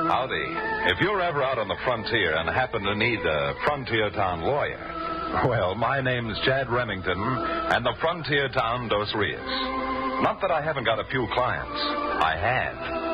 Howdy. If you're ever out on the frontier and happen to need a frontier town lawyer, well, my name's Chad Remington, and the frontier town Dos Rios. Not that I haven't got a few clients. I have.